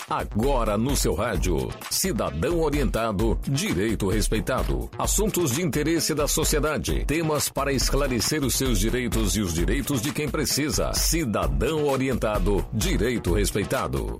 Agora no seu rádio. Cidadão orientado, direito respeitado. Assuntos de interesse da sociedade. Temas para esclarecer os seus direitos e os direitos de quem precisa. Cidadão orientado, direito respeitado.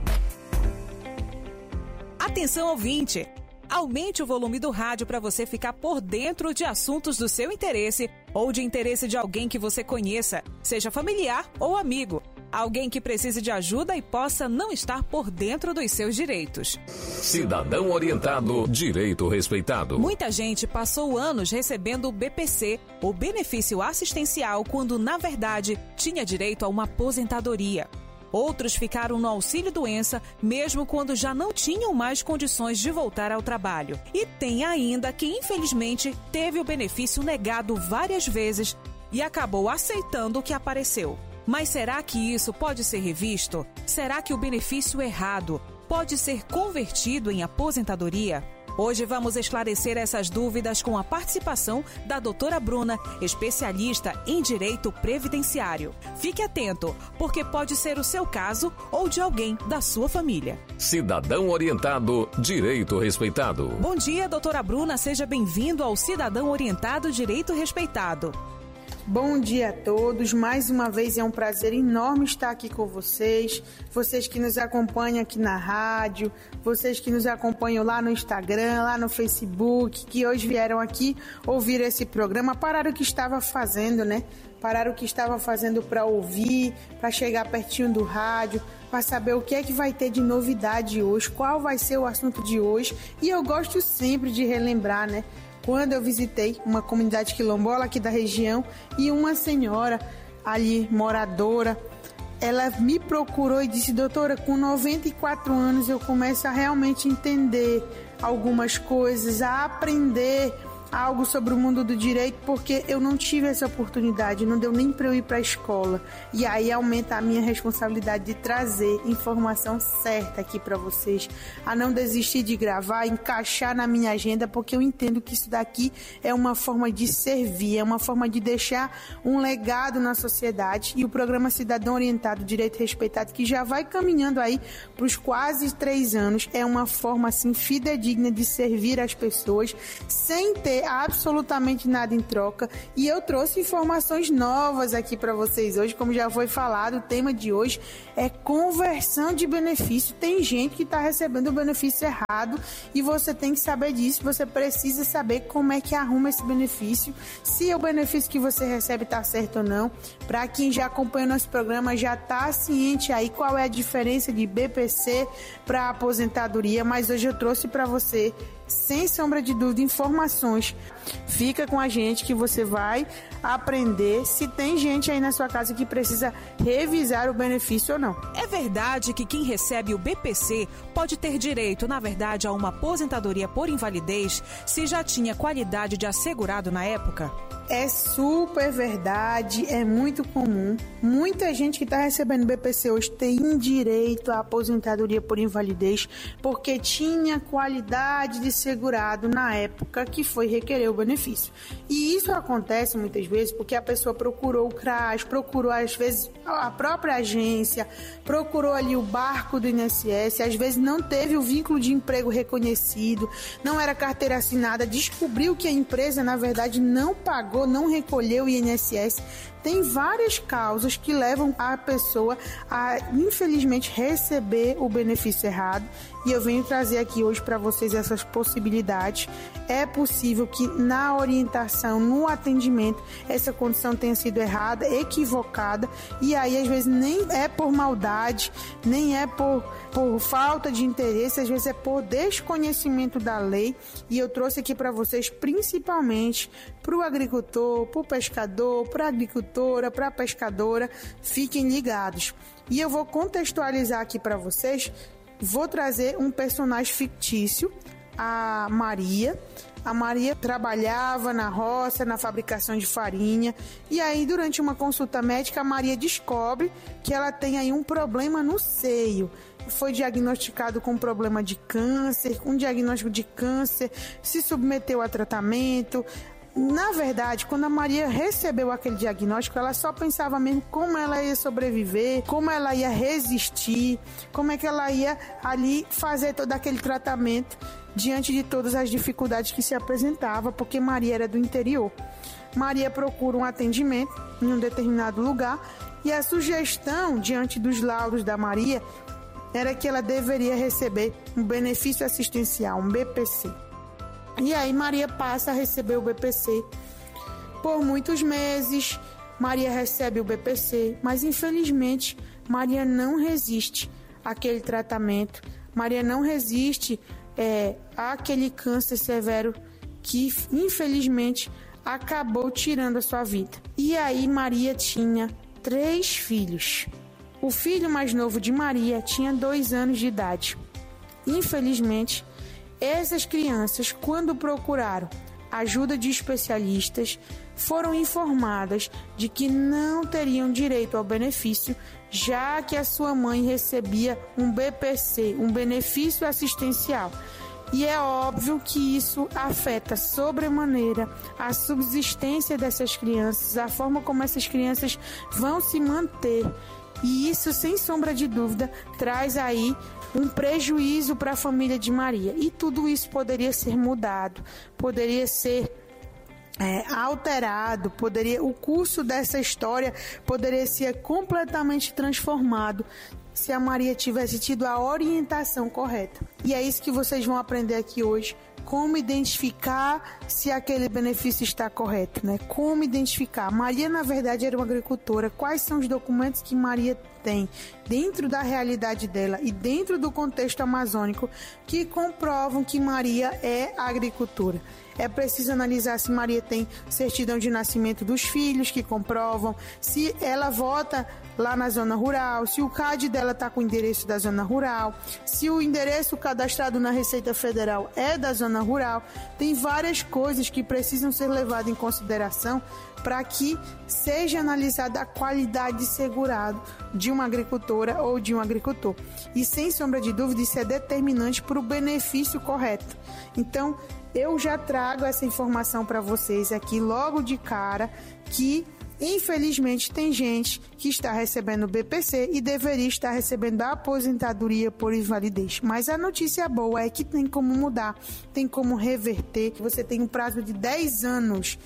Atenção, ouvinte! Aumente o volume do rádio para você ficar por dentro de assuntos do seu interesse ou de interesse de alguém que você conheça, seja familiar ou amigo. Alguém que precise de ajuda e possa não estar por dentro dos seus direitos. Cidadão orientado, direito respeitado. Muita gente passou anos recebendo o BPC, o benefício assistencial, quando na verdade tinha direito a uma aposentadoria. Outros ficaram no auxílio-doença, mesmo quando já não tinham mais condições de voltar ao trabalho. E tem ainda quem, infelizmente, teve o benefício negado várias vezes e acabou aceitando o que apareceu. Mas será que isso pode ser revisto? Será que o benefício errado pode ser convertido em aposentadoria? Hoje vamos esclarecer essas dúvidas com a participação da doutora Bruna, especialista em direito previdenciário. Fique atento, porque pode ser o seu caso ou de alguém da sua família. Cidadão orientado, direito respeitado. Bom dia, doutora Bruna, seja bem-vindo ao Cidadão Orientado, Direito Respeitado. Bom dia a todos, mais uma vez é um prazer enorme estar aqui com vocês, vocês que nos acompanham aqui na rádio, vocês que nos acompanham lá no Instagram, lá no Facebook, que hoje vieram aqui ouvir esse programa, pararam o que estava fazendo, né? Pararam o que estava fazendo para ouvir, para chegar pertinho do rádio, para saber o que é que vai ter de novidade hoje, qual vai ser o assunto de hoje, e eu gosto sempre de relembrar, né? Quando eu visitei uma comunidade quilombola aqui da região e uma senhora ali, moradora, ela me procurou e disse: doutora, com 94 anos eu começo a realmente entender algumas coisas, a aprender algo sobre o mundo do direito, porque eu não tive essa oportunidade, não deu nem para eu ir para a escola. E aí aumenta a minha responsabilidade de trazer informação certa aqui para vocês, a não desistir de gravar, encaixar na minha agenda, porque eu entendo que isso daqui é uma forma de servir, é uma forma de deixar um legado na sociedade. E o programa Cidadão Orientado, Direito Respeitado, que já vai caminhando aí para os quase 3 anos, é uma forma assim fidedigna de servir as pessoas sem ter absolutamente nada em troca. E eu trouxe informações novas aqui para vocês hoje, como já foi falado. O tema de hoje é conversão de benefício. Tem gente que está recebendo o benefício errado e você tem que saber disso. Você precisa saber como é que arruma esse benefício, se o benefício que você recebe está certo ou não. Para quem já acompanha nosso programa, já está ciente aí qual é a diferença de BPC para aposentadoria, mas hoje eu trouxe para você, sem sombra de dúvida, informações. Fica com a gente que você vai aprender se tem gente aí na sua casa que precisa revisar o benefício ou não. É verdade que quem recebe o BPC pode ter direito, na verdade, a uma aposentadoria por invalidez se já tinha qualidade de assegurado na época? É super verdade, é muito comum. Muita gente que está recebendo BPC hoje tem direito à aposentadoria por invalidez porque tinha qualidade de segurado na época que foi requerer o benefício. E isso acontece muitas vezes porque a pessoa procurou o CRAS, procurou às vezes a própria agência, procurou ali o barco do INSS, às vezes não teve o vínculo de emprego reconhecido, não era carteira assinada, descobriu que a empresa na verdade não pagou, não recolheu o INSS. Tem várias causas que levam a pessoa a, infelizmente, receber o benefício errado. E eu venho trazer aqui hoje para vocês essas possibilidades. É possível que na orientação, no atendimento, essa condição tenha sido errada, equivocada. E aí, às vezes, nem é por maldade, nem é por falta de interesse, às vezes é por desconhecimento da lei. E eu trouxe aqui para vocês, principalmente para o agricultor, para o pescador, para a agricultora, para a pescadora. Fiquem ligados. E eu vou contextualizar aqui para vocês. Vou trazer um personagem fictício, a Maria. A Maria trabalhava na roça, na fabricação de farinha. E aí, durante uma consulta médica, a Maria descobre que ela tem aí um problema no seio. Foi diagnosticado com problema de câncer, um diagnóstico de câncer, se submeteu a tratamento. Na verdade, quando a Maria recebeu aquele diagnóstico, ela só pensava mesmo como ela ia sobreviver, como ela ia resistir, como é que ela ia ali fazer todo aquele tratamento diante de todas as dificuldades que se apresentavam, porque Maria era do interior. Maria procura um atendimento em um determinado lugar e a sugestão diante dos laudos da Maria era que ela deveria receber um benefício assistencial, um BPC. E aí Maria passa a receber o BPC. Por muitos meses, Maria recebe o BPC, mas infelizmente Maria não resiste àquele tratamento. Maria não resiste àquele câncer severo que infelizmente acabou tirando a sua vida. E aí Maria tinha 3 filhos. O filho mais novo de Maria tinha 2 anos de idade. Infelizmente, essas crianças, quando procuraram ajuda de especialistas, foram informadas de que não teriam direito ao benefício, já que a sua mãe recebia um BPC, um benefício assistencial. E é óbvio que isso afeta sobremaneira a subsistência dessas crianças, a forma como essas crianças vão se manter. E isso, sem sombra de dúvida, traz aí um prejuízo para a família de Maria. E tudo isso poderia ser mudado, poderia ser alterado, o curso dessa história poderia ser completamente transformado se a Maria tivesse tido a orientação correta. E é isso que vocês vão aprender aqui hoje. Como identificar se aquele benefício está correto, né? Como identificar. Maria, na verdade, era uma agricultora. Quais são os documentos que Maria tem dentro da realidade dela e dentro do contexto amazônico que comprovam que Maria é agricultora? É preciso analisar se Maria tem certidão de nascimento dos filhos, que comprovam, se ela vota lá na zona rural, se o CAD dela está com o endereço da zona rural, se o endereço cadastrado na Receita Federal é da zona rural. Tem várias coisas que precisam ser levadas em consideração para que seja analisada a qualidade de segurado de uma agricultora ou de um agricultor. E sem sombra de dúvida, isso é determinante para o benefício correto. Então, eu já trago essa informação para vocês aqui logo de cara, que infelizmente tem gente que está recebendo BPC e deveria estar recebendo a aposentadoria por invalidez. Mas a notícia boa é que tem como mudar, tem como reverter. Você tem um prazo de 10 anos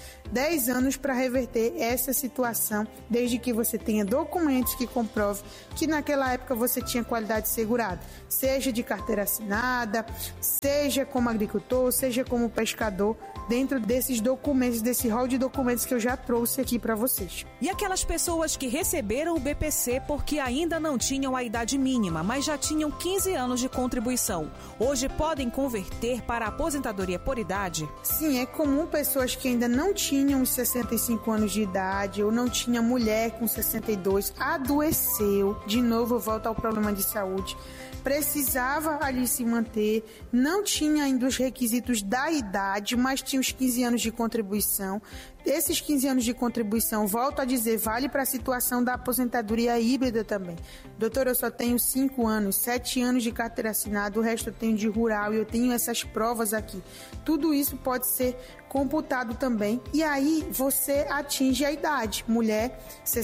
para reverter essa situação, desde que você tenha documentos que comprovem que naquela época você tinha qualidade segurada, seja de carteira assinada, seja como agricultor, seja como pescador, dentro desses documentos, desse rol de documentos que eu já trouxe aqui para vocês. E aquelas pessoas que receberam o BPC porque ainda não tinham a idade mínima, mas já tinham 15 anos de contribuição, hoje podem converter para a aposentadoria por idade? Sim, é comum pessoas que ainda não tinham os 65 anos de idade ou não tinha mulher com 62, adoeceu, de novo eu volto ao problema de saúde, precisava ali se manter, não tinha ainda os requisitos da idade, mas tinha os 15 anos de contribuição. Esses 15 anos de contribuição, volto a dizer, vale para a situação da aposentadoria híbrida também. Doutor, eu só tenho 5 anos, 7 anos de carteira assinada, o resto eu tenho de rural e eu tenho essas provas aqui. Tudo isso pode ser computado também. E aí você atinge a idade. Mulher,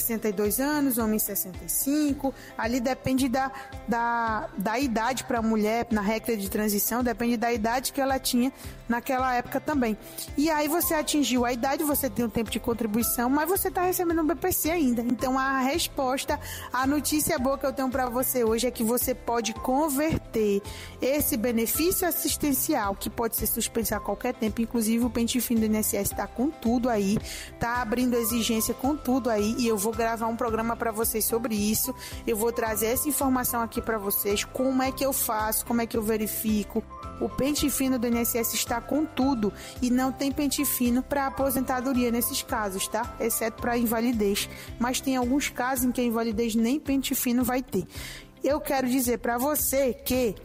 62 anos, homem, 65. Ali depende da idade para a mulher, na regra de transição, depende da idade que ela tinha naquela época também. E aí você atingiu a idade, você tem um tempo de contribuição, mas você está recebendo um BPC ainda. Então a resposta, a notícia boa que eu tenho para você hoje é que você pode converter esse benefício assistencial, que pode ser suspenso a qualquer tempo, inclusive o pente fino do INSS está com tudo aí, está abrindo exigência com tudo aí, e eu vou gravar um programa para vocês sobre isso. Eu vou trazer essa informação aqui para vocês, como é que eu faço, como é que eu verifico. O pente fino do INSS está com tudo e não tem pente fino para aposentadoria nesses casos, tá? Exceto para invalidez. Mas tem alguns casos em que a invalidez nem pente fino vai ter. Eu quero dizer para você que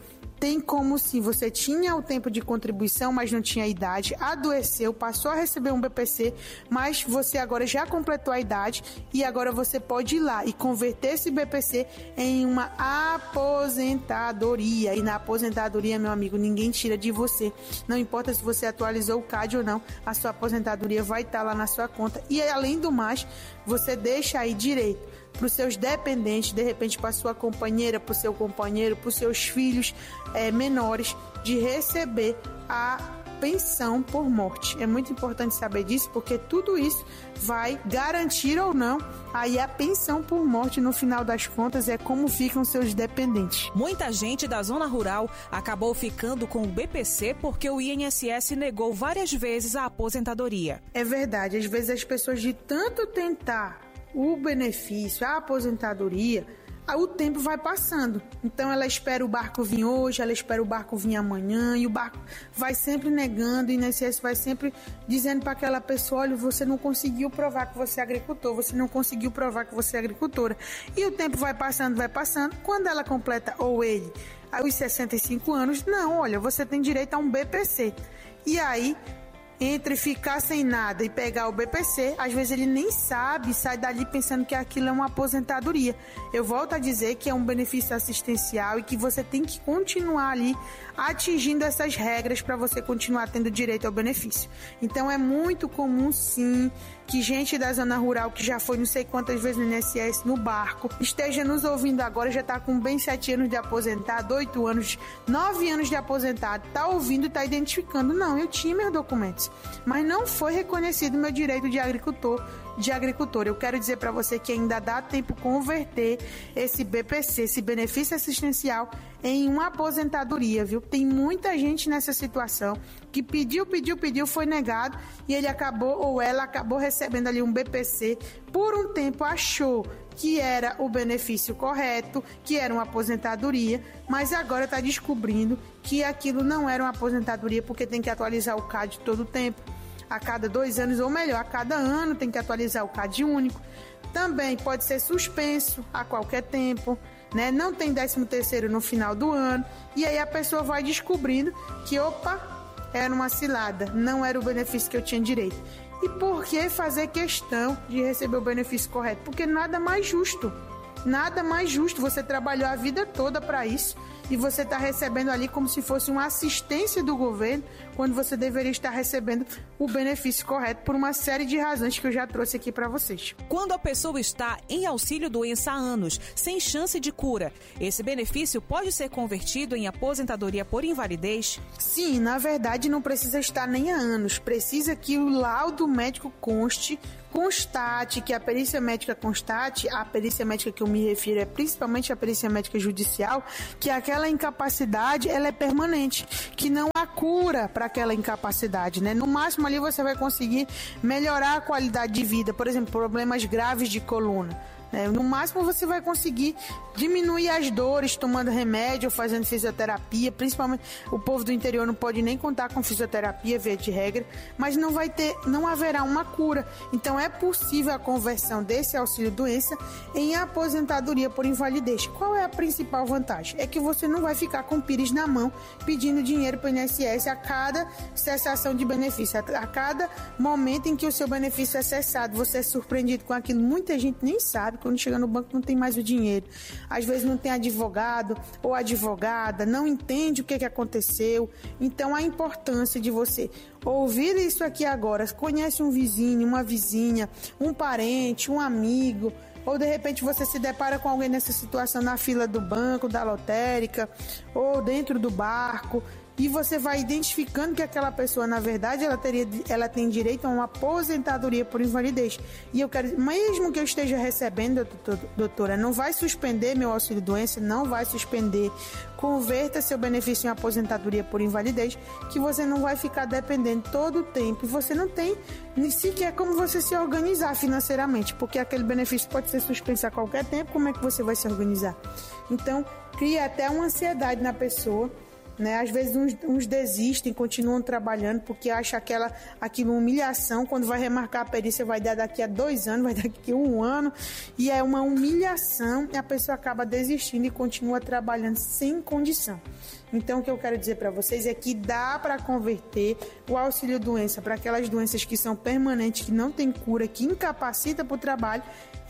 Tem como se você tinha o tempo de contribuição, mas não tinha a idade, adoeceu, passou a receber um BPC, mas você agora já completou a idade e agora você pode ir lá e converter esse BPC em uma aposentadoria. E na aposentadoria, meu amigo, ninguém tira de você. Não importa se você atualizou o CAD ou não, a sua aposentadoria vai estar lá na sua conta. E além do mais, você deixa aí direito para os seus dependentes, de repente para a sua companheira, para o seu companheiro, para os seus filhos menores, de receber a pensão por morte. É muito importante saber disso, porque tudo isso vai garantir ou não aí a pensão por morte. No final das contas, é como ficam seus dependentes. Muita gente da zona rural acabou ficando com o BPC porque o INSS negou várias vezes a aposentadoria. É verdade, às vezes as pessoas, de tanto tentar o benefício, a aposentadoria, o tempo vai passando. Então ela espera o barco vir hoje, ela espera o barco vir amanhã, e o barco vai sempre negando, e o INSS vai sempre dizendo para aquela pessoa: olha, você não conseguiu provar que você é agricultor, você não conseguiu provar que você é agricultora. E o tempo vai passando, quando ela completa, ou ele, os 65 anos, não, olha, você tem direito a um BPC. E aí, entre ficar sem nada e pegar o BPC, às vezes ele nem sabe, sai dali pensando que aquilo é uma aposentadoria. Eu volto a dizer que é um benefício assistencial e que você tem que continuar ali atingindo essas regras para você continuar tendo direito ao benefício. Então é muito comum, sim, que gente da zona rural que já foi não sei quantas vezes no INSS, no barco, esteja nos ouvindo agora, já está com bem 7 anos de aposentado, 8 anos, 9 anos de aposentado, está ouvindo e está identificando: não, eu tinha meus documentos, mas não foi reconhecido meu direito de agricultor, de agricultora. Eu quero dizer para você que ainda dá tempo converter esse BPC, esse benefício assistencial, em uma aposentadoria, viu? Tem muita gente nessa situação que pediu, foi negado, e ele acabou, ou ela acabou recebendo ali um BPC, por um tempo achou que era o benefício correto, que era uma aposentadoria, mas agora está descobrindo que aquilo não era uma aposentadoria, porque tem que atualizar o CAD todo o tempo. A cada 2 anos, ou melhor, a cada ano tem que atualizar o CAD único. Também pode ser suspenso a qualquer tempo, né? Não tem 13º no final do ano, e aí a pessoa vai descobrindo que, opa, era uma cilada, não era o benefício que eu tinha direito. E por que fazer questão de receber o benefício correto? Porque nada mais justo, você trabalhou a vida toda para isso, e você está recebendo ali como se fosse uma assistência do governo, quando você deveria estar recebendo o benefício correto, por uma série de razões que eu já trouxe aqui para vocês. Quando a pessoa está em auxílio-doença há anos, sem chance de cura, esse benefício pode ser convertido em aposentadoria por invalidez? Sim, na verdade não precisa estar nem há anos, precisa que o laudo médico constate, que a perícia médica constate. A perícia médica que eu me refiro é principalmente a perícia médica judicial, que aquela incapacidade ela é permanente, que não há cura para aquela incapacidade, né? No máximo ali você vai conseguir melhorar a qualidade de vida, por exemplo, problemas graves de coluna. No máximo você vai conseguir diminuir as dores tomando remédio ou fazendo fisioterapia. Principalmente o povo do interior não pode nem contar com fisioterapia, via de regra, mas não haverá uma cura. Então é possível a conversão desse auxílio-doença em aposentadoria por invalidez. Qual é a principal vantagem? É que você não vai ficar com o pires na mão pedindo dinheiro para o INSS a cada cessação de benefício, a cada momento em que o seu benefício é cessado. Você é surpreendido com aquilo. Muita gente nem sabe. Quando chega no banco não tem mais o dinheiro. Às vezes não tem advogado ou advogada, não entende o que aconteceu. Então a importância de você ouvir isso aqui agora. Conhece um vizinho, uma vizinha, um parente, um amigo, ou de repente você se depara com alguém nessa situação na fila do banco, da lotérica, ou dentro do barco, e você vai identificando que aquela pessoa, na verdade, ela tem direito a uma aposentadoria por invalidez. E eu quero, mesmo que eu esteja recebendo, doutora, não vai suspender meu auxílio-doença, não vai suspender. Converta seu benefício em aposentadoria por invalidez, que você não vai ficar dependendo todo o tempo. E você não tem nem sequer como você se organizar financeiramente, porque aquele benefício pode ser suspenso a qualquer tempo. Como é que você vai se organizar? Então, cria até uma ansiedade na pessoa, né? Às vezes uns desistem, continuam trabalhando porque acham aquilo humilhação. Quando vai remarcar a perícia vai dar daqui a 2 anos, vai dar daqui a 1 ano, e é uma humilhação e a pessoa acaba desistindo e continua trabalhando sem condição. Então, o que eu quero dizer para vocês é que dá para converter o auxílio-doença para aquelas doenças que são permanentes, que não tem cura, que incapacita para o trabalho,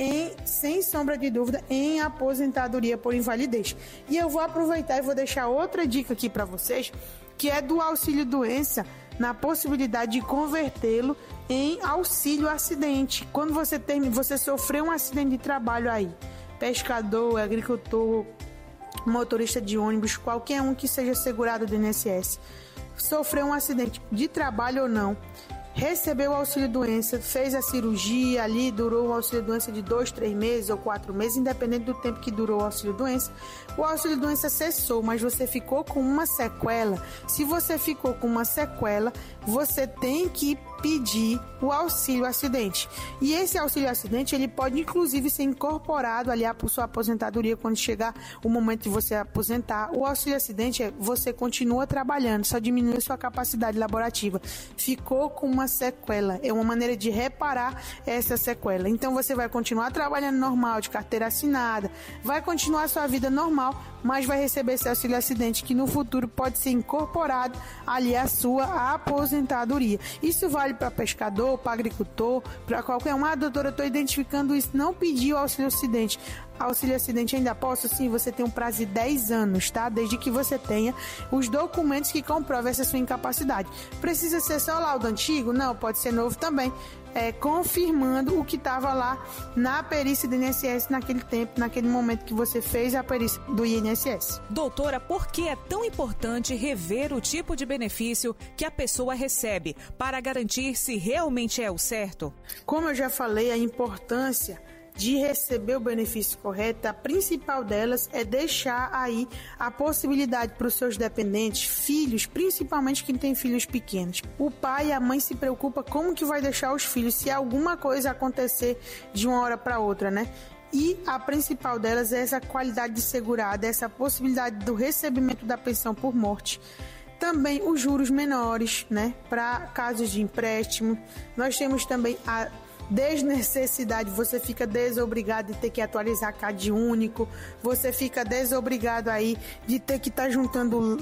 sem sombra de dúvida, em aposentadoria por invalidez. E eu vou aproveitar e vou deixar outra dica aqui para vocês, que é do auxílio-doença, na possibilidade de convertê-lo em auxílio-acidente. Quando você sofreu um acidente de trabalho aí, pescador, agricultor, motorista de ônibus, qualquer um que seja segurado do INSS, sofreu um acidente de trabalho ou não, recebeu o auxílio-doença, fez a cirurgia ali, durou o auxílio-doença de 2, 3 meses ou 4 meses, independente do tempo que durou o auxílio-doença, o auxílio-doença cessou, mas você ficou com uma sequela. Se você ficou com uma sequela, você tem que pedir o auxílio-acidente. E esse auxílio-acidente, ele pode inclusive ser incorporado ali à sua aposentadoria quando chegar o momento de você aposentar. O auxílio-acidente você continua trabalhando, só diminui sua capacidade laborativa. Ficou com uma sequela, é uma maneira de reparar essa sequela. Então você vai continuar trabalhando normal, de carteira assinada, vai continuar sua vida normal, mas vai receber esse auxílio-acidente que no futuro pode ser incorporado ali à sua aposentadoria. Isso vale para pescador, para agricultor, para qualquer um. Doutora, eu estou identificando isso, não pediu auxílio-acidente. Auxílio-acidente ainda posso? Sim, você tem um prazo de 10 anos, tá? Desde que você tenha os documentos que comprovam essa sua incapacidade. Precisa ser só laudo antigo? Não, pode ser novo também. Confirmando o que estava lá na perícia do INSS naquele tempo, naquele momento que você fez a perícia do INSS. Doutora, por que é tão importante rever o tipo de benefício que a pessoa recebe para garantir se realmente é o certo? Como eu já falei, a importância de receber o benefício correto, a principal delas é deixar aí a possibilidade para os seus dependentes, filhos, principalmente quem tem filhos pequenos. O pai e a mãe se preocupam como que vai deixar os filhos se alguma coisa acontecer de uma hora para outra, né? E a principal delas é essa qualidade de segurada, essa possibilidade do recebimento da pensão por morte. Também os juros menores, né? Para casos de empréstimo. Nós temos também a desnecessidade, você fica desobrigado de ter que atualizar CAD único, você fica desobrigado aí de ter que estar juntando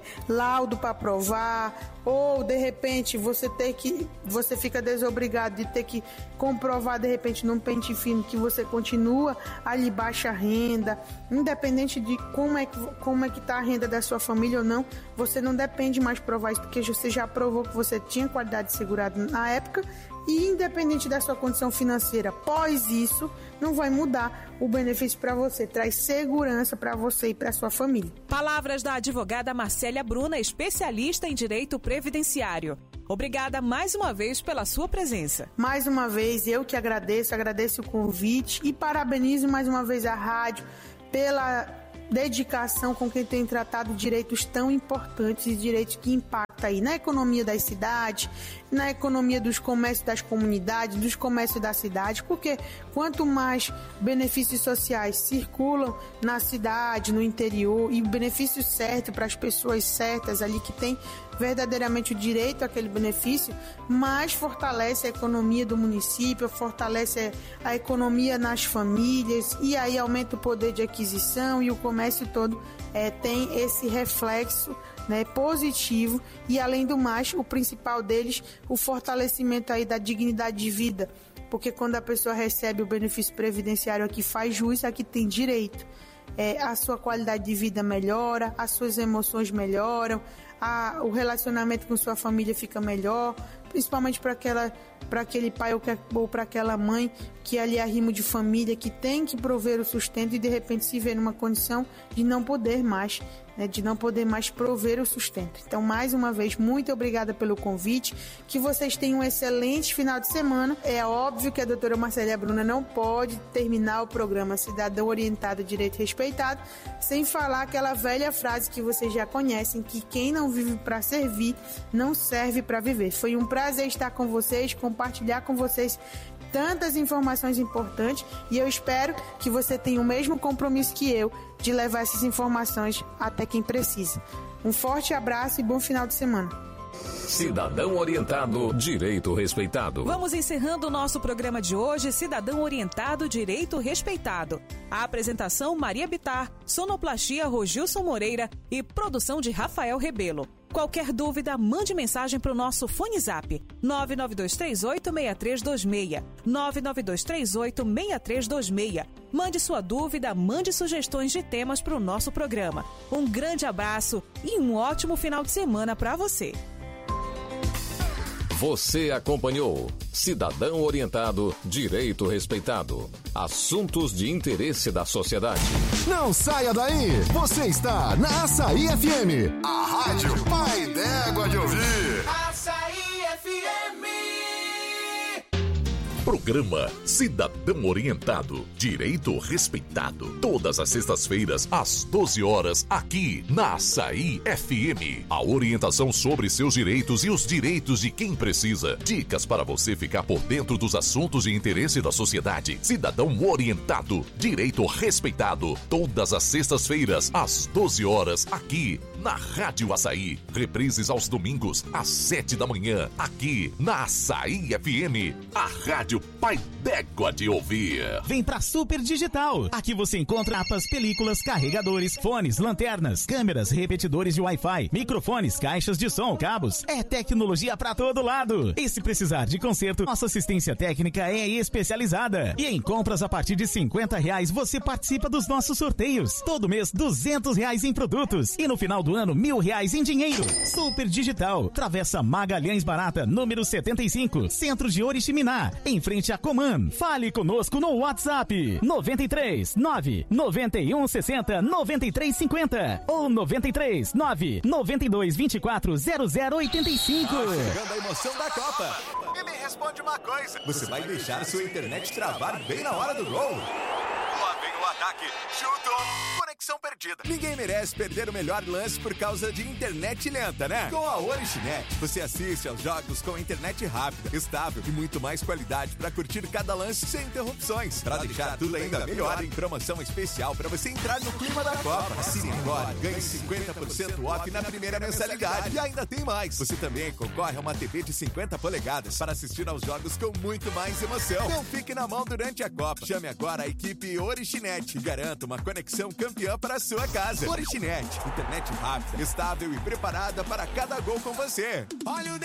laudo para provar, ou de repente você fica desobrigado de ter que comprovar de repente num pente fino que você continua ali baixa renda, independente de como é que tá a renda da sua família ou não, você não depende mais provar isso, porque você já provou que você tinha qualidade de segurado na época. E independente da sua condição financeira, após isso, não vai mudar o benefício para você. Traz segurança para você e para sua família. Palavras da advogada Marcélia Bruna, especialista em direito previdenciário. Obrigada mais uma vez pela sua presença. Mais uma vez, eu que agradeço o convite e parabenizo mais uma vez a rádio pela dedicação com quem tem tratado direitos tão importantes e direitos que impactam aí na economia das cidades, na economia dos comércios das comunidades, dos comércios da cidade, porque quanto mais benefícios sociais circulam na cidade, no interior, e benefícios certos para as pessoas certas ali que têm verdadeiramente o direito àquele benefício, mais fortalece a economia do município, fortalece a economia nas famílias e aí aumenta o poder de aquisição e o comércio todo tem esse reflexo, né, positivo e além do mais, o principal deles, o fortalecimento aí da dignidade de vida, porque quando a pessoa recebe o benefício previdenciário aqui faz jus, aqui tem direito, a sua qualidade de vida melhora, as suas emoções melhoram, o relacionamento com sua família fica melhor, principalmente para aquele pai ou para aquela mãe que ali é arrimo de família, que tem que prover o sustento e de repente se vê numa condição de não poder mais, né, de não poder mais prover o sustento. Então, mais uma vez, muito obrigada pelo convite, que vocês tenham um excelente final de semana. É óbvio que a doutora Marcélia Bruna não pode terminar o programa Cidadão Orientado, Direito Respeitado, sem falar aquela velha frase que vocês já conhecem, que quem não vive para servir, não serve para viver. Foi um prazer estar com vocês, compartilhar com vocês tantas informações importantes e eu espero que você tenha o mesmo compromisso que eu de levar essas informações até quem precisa. Um forte abraço e bom final de semana. Cidadão Orientado, Direito Respeitado. Vamos encerrando o nosso programa de hoje, Cidadão Orientado, Direito Respeitado. A apresentação Maria Bittar, sonoplastia Rogilson Moreira e produção de Rafael Rebelo. Qualquer dúvida, mande mensagem para o nosso Fone Zap 992386326, 992386326. Mande sua dúvida, mande sugestões de temas para o nosso programa. Um grande abraço e um ótimo final de semana para você. Você acompanhou Cidadão Orientado, Direito Respeitado. Assuntos de interesse da sociedade. Não saia daí! Você está na Açaí FM, a rádio pai d'égua de ouvir. Açaí FM. Programa Cidadão Orientado, Direito Respeitado. Todas as sextas-feiras, às 12 horas, aqui na Açaí FM. A orientação sobre seus direitos e os direitos de quem precisa. Dicas para você ficar por dentro dos assuntos de interesse da sociedade. Cidadão Orientado, Direito Respeitado. Todas as sextas-feiras, às 12 horas, aqui na Rádio Açaí. Reprises aos domingos, às 7 da manhã, aqui na Açaí FM. A rádio pai d'égua de ouvir. Vem pra Super Digital. Aqui você encontra mapas, películas, carregadores, fones, lanternas, câmeras, repetidores de Wi-Fi, microfones, caixas de som, cabos. É tecnologia pra todo lado. E se precisar de conserto, nossa assistência técnica é especializada. E em compras a partir de R$50 você participa dos nossos sorteios. Todo mês R$200 em produtos. E no final do ano R$1.000 em dinheiro. Super Digital. Travessa Magalhães Barata, número 75, Centro de Oriximiná, em frente a Coman. Fale conosco no WhatsApp 93 9 91 60 93 50 ou 93 9 92 24 0085. Chegando a emoção da Copa. E me responde uma coisa: você vai deixar sua internet travar bem na hora do gol? Lá vem o ataque. Chutou. Conexão perdida. Ninguém merece perder o melhor lance por causa de internet lenta, né? Com a Orixinet, você assiste aos jogos com internet rápida, estável e muito mais qualidade para curtir cada lance sem interrupções. Para deixar tudo ainda melhor, em promoção especial para você entrar no clima da Copa. Assine agora, ganhe 50% off na primeira mensalidade. E ainda tem mais. Você também concorre a uma TV de 50 polegadas para assistir aos jogos com muito mais emoção. Não fique na mão durante a Copa. Chame agora a equipe Orixinet e garanta uma conexão campeã para a sua casa. Orixinet, internet rápida, estável e preparada para cada gol com você. Olha o